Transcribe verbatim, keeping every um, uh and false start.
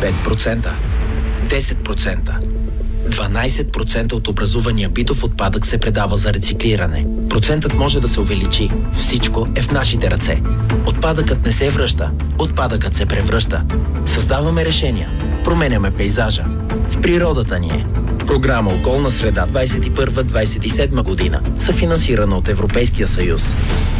пет процента, десет процента, дванайсет процента от образувания битов отпадък се предава за рециклиране. Процентът може да се увеличи. Всичко е в нашите ръце. Отпадъкът не се връща. Отпадъкът се превръща. Създаваме решения. Променяме пейзажа. В природата ни е. Програма Околна среда двайсет и първа - двайсет и седма година. Съфинансирана от Европейския съюз.